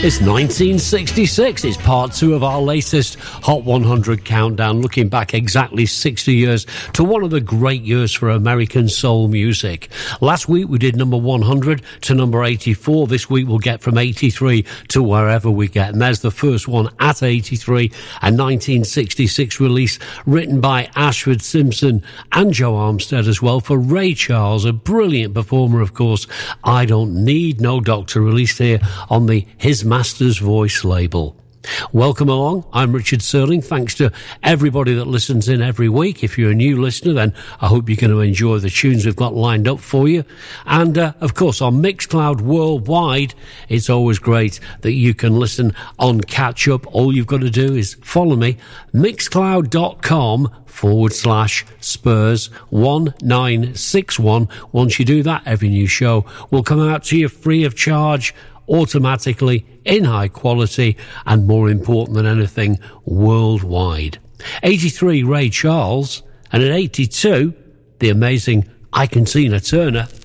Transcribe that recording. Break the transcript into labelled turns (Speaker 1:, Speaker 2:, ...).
Speaker 1: It's 1966. It's part 2 of our latest Hot 100 countdown, looking back exactly 60 years to one of the great years for American soul music. Last week we did number 100 to number 84. This week we'll get from 83 to wherever we get. And there's the first one at 83, a 1966 release written by Ashford Simpson and Joe Armstead as well for Ray Charles, a brilliant performer, of course. I Don't Need No Doctor, released here on the His Master's Voice label. Welcome along. I'm Richard Serling. Thanks to everybody that listens in every week. If you're a new listener, then I hope you're going to enjoy the tunes we've got lined up for you. And, of course, on Mixcloud Worldwide, it's always great that you can listen on Catch Up. All you've got to do is follow me, mixcloud.com/Spurs 1961. Once you do that, every new show will come out to you free of charge, automatically, in high quality, and more important than anything, worldwide. 83, Ray Charles, and at 82, the amazing Ike and Tina Turner.